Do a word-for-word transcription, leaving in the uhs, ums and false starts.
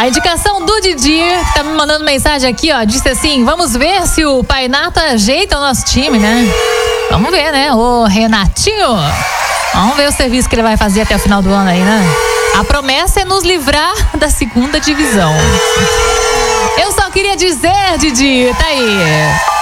A indicação do Didi, que tá me mandando mensagem aqui, ó, disse assim: vamos ver se o Pai Nato ajeita o nosso time, né? Vamos ver, né? Ô, Renatinho, vamos ver o serviço que ele vai fazer até o final do ano aí, né? A promessa é nos livrar da segunda divisão. Eu só queria dizer, Didi, tá aí.